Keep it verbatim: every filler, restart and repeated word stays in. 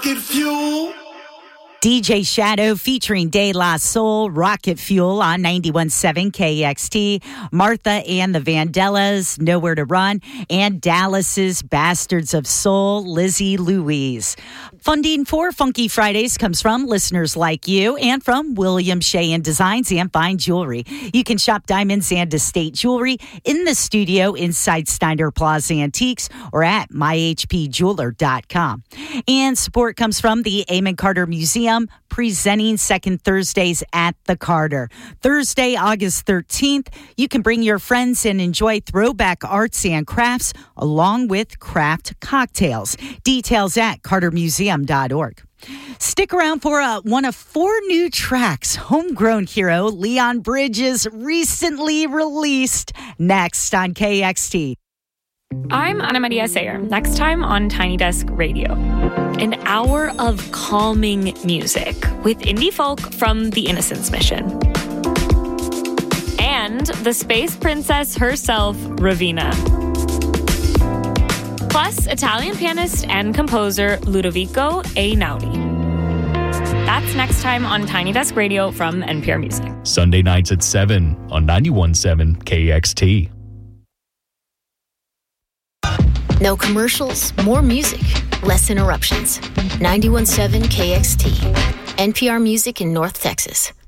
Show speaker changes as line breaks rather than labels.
Rocket Fuel.
D J Shadow featuring De La Soul, Rocket Fuel on ninety-one point seven K X T. Martha and the Vandellas, Nowhere to Run. And Dallas's Bastards of Soul, Lizzie Louise. Funding for Funky Fridays comes from listeners like you and from William Shea Designs and Fine Jewelry. You can shop diamonds and estate jewelry in the studio inside Steiner Plaza Antiques or at my h p jeweler dot com. And support comes from the Amon Carter Museum, presenting Second Thursdays at the Carter. Thursday, August thirteenth, you can bring your friends and enjoy throwback arts and crafts along with craft cocktails. Details at carter museum dot org. Stick around for uh, one of four new tracks homegrown hero Leon Bridges recently released, next on K X T.
I'm Ana Maria Sayer. Next time on Tiny Desk Radio. An hour of calming music with indie folk from the Innocence Mission. And the space princess herself, Raveena. Plus, Italian pianist and composer Ludovico Einaudi. That's next time on Tiny Desk Radio from N P R Music.
Sunday nights at seven on ninety-one point seven K X T.
No commercials, more music, less interruptions. ninety-one point seven K X T, N P R Music in North Texas.